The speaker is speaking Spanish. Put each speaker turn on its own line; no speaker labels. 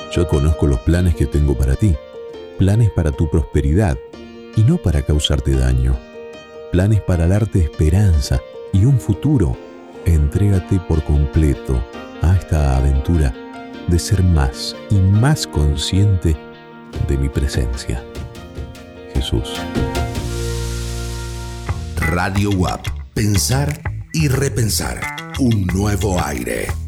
Yo conozco los planes que tengo para ti, planes para tu prosperidad y no para causarte daño, planes para darte esperanza y un futuro. Entrégate por completo a esta aventura de ser más y más consciente de mi presencia. Jesús.
Radio WAP. Pensar y repensar. Un nuevo aire.